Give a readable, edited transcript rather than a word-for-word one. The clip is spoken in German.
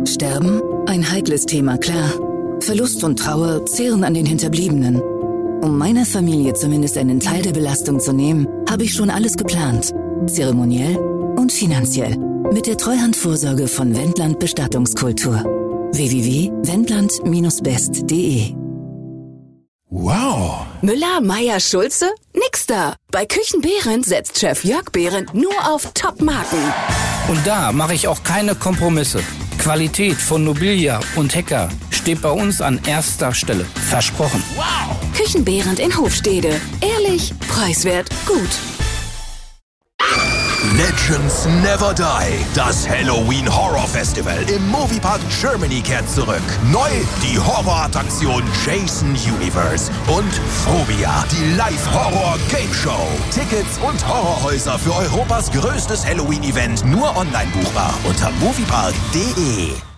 Sterben? Ein heikles Thema, klar. Verlust und Trauer zehren an den Hinterbliebenen. Um meiner Familie zumindest einen Teil der Belastung zu nehmen, habe ich schon alles geplant. Zeremoniell und finanziell. Mit der Treuhandvorsorge von Wendland Bestattungskultur. www.wendland-best.de. Wow! Müller, Meier, Schulze? Nix da. Bei Küchen Behrendt setzt Chef Jörg Behrendt nur auf Top-Marken. Und da mache ich auch keine Kompromisse. Qualität von Nobilia und Hecker steht bei uns an erster Stelle. Versprochen. Wow! Küchen Behrendt in Hofstede. Ehrlich, preiswert, gut. Legends Never Die. Das Halloween Horror Festival im Moviepark Germany kehrt zurück. Neu die Horrorattraktion Jason Universe und Phobia, die Live-Horror-Game-Show. Tickets und Horrorhäuser für Europas größtes Halloween-Event nur online buchbar unter moviepark.de.